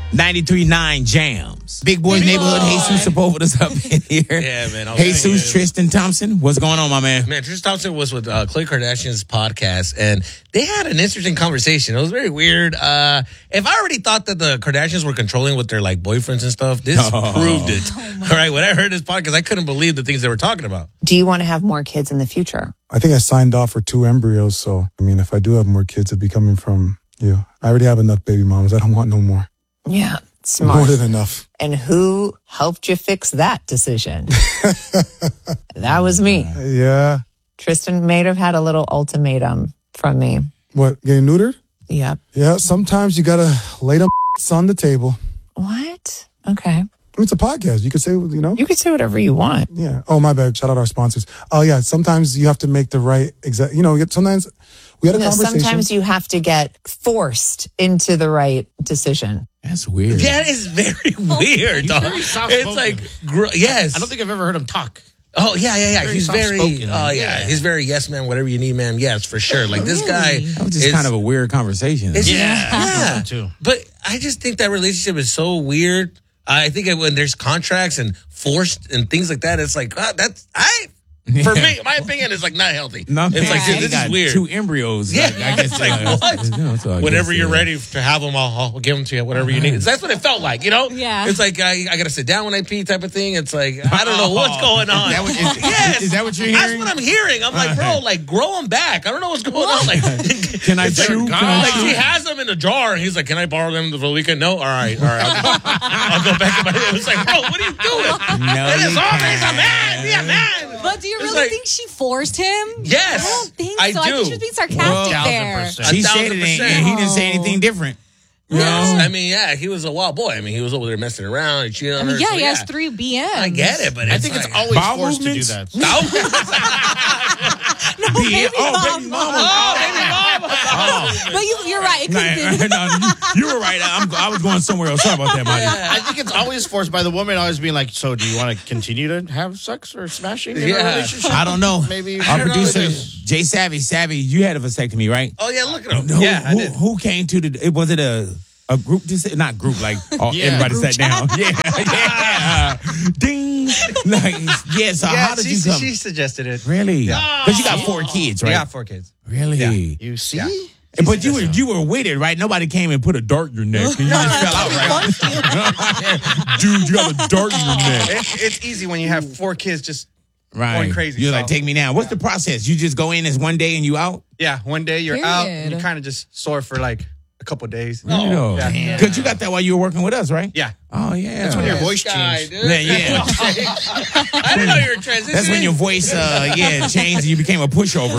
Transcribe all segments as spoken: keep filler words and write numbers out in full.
ninety-three point nine Jams. Big Boys Neighborhood. Jesus Sepulveda's up in here. Yeah, man. I was Jesus thinking- Tristan Thompson. What's going on, my man? Man, Tristan Thompson was with uh, Khloe Kardashian's podcast, and they had an interesting conversation. It was very weird. Uh, if I already thought that the Kardashians were controlling with their like boyfriends and stuff, this Oh. proved it. All right, when I heard this podcast, I couldn't believe the things they were talking about. Do you want to have more kids in the future? I think I signed off for two embryos, so I mean, if I do have more kids, it'd be coming from you. I already have enough baby mamas. I don't want no more. Yeah, smart. More than enough. And who helped you fix that decision? That was me. Yeah. Tristan may have had a little ultimatum from me. What, getting neutered? Yep. Yeah, sometimes you gotta lay them on the table. What? Okay. I mean, it's a podcast. You could say, you know. You can say whatever you want. Yeah. Oh, my bad. Shout out our sponsors. Oh, yeah. Sometimes you have to make the right exact. You know, sometimes we had a You know, conversation. sometimes you have to get forced into the right decision. That's weird. That is very weird, dog. very soft-spoken. It's like, gr- yes. I don't think I've ever heard him talk. Oh yeah, yeah, yeah. Very He's very, soft-spoken, oh man. yeah. Yeah. he's very yes, man. Whatever you need, man. Yes, for sure. Like this guy That was just is kind of a weird conversation. It's- Yeah, yeah. too. But I just think that relationship is so weird. I think that when there's contracts and forced and things like that, it's like ah, that's I. For me, my opinion is like not healthy. No, it's like he dude, this got is weird. Two embryos. Yeah, like, I guess, it's like, uh, what? you know, so I Whenever guess, you're uh, ready to have them, I'll, I'll give them to you. Whatever you need. That's what it felt like, you know. Yeah. It's like I, I got to sit down when I pee, type of thing. It's like I don't know what's going on. Is that what, is, yes, is that what you're that's hearing? what I'm hearing. I'm like, bro, like grow them back. I don't know what's going on. Like, Can I it's like, chew? Can I like chew? he has them in a jar, and he's like, "Can I borrow them for the weekend?" No, all right, all right. I'll, I'll go back to my. It's like, bro, what are you doing? No, it is you always a can't. man. Be a man. But do you It's really like- think she forced him? Yes, I don't think I so. I think do. she was being sarcastic Well, there. thousand percent. She A said thousand it, ain't, percent. and he didn't say anything different. You Yes. know? I mean, yeah, he was a wild boy. I mean, he was over there messing around and cheating on I mean, her. yeah, so, he has three B Ms. I get it, but I it's think like, it's always Bowel forced movements? to do that. No, Be- baby oh, mama. baby mama. Oh, baby mama. But you, you're right. It could have been. Nah, no, you, you were right. I'm, I was going somewhere else. Sorry about that, buddy. I think it's always forced by the woman always being like, so do you want to continue to have sex or smashing in Yeah. a relationship? I don't know. Maybe. Our I don't know producer, this. Jay Savvy, Savvy, you had a vasectomy, right? Oh yeah, look at him. Who, yeah, I who, did. who came to the? It was it a a group? Deci- not group, like all, Yeah. everybody Group sat down. Yeah, yeah. Ding. Like, yeah. So Yeah, how did she, you come? she suggested it. Really? Because you got four kids, We right? got four kids. Really? You see? Yeah. And- But you were you were with it, right? Nobody came and put a dart in your neck. And you just fell out, right? Dude, you got a dart in your neck. It, it's easy when you have four kids just, Right. Going crazy, You're so- like, take me now. What's the process? You just go in as one day and you out? yeah, one day you're out and Period. you kind of just sore for like a couple days. Oh, yeah. Because you got that while you were working with us, right? Yeah. Oh, yeah. That's when your voice Guy, changed. dude. Yeah, yeah. I didn't know you were transitioning. That's when your voice, uh, yeah, changed and you became a pushover.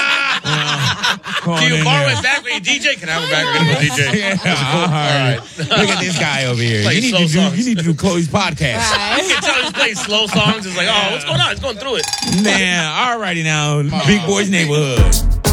Do you borrow it back when you D J? Can I have it back when you D J? Yeah, all right. Look at this guy over here. Play You need, slow to do, songs. you need to do Chloe's podcast. Right. You can tell he's playing slow songs. It's like, oh, what's going on? It's going through it. Man, all righty now. Big Boys Neighborhood.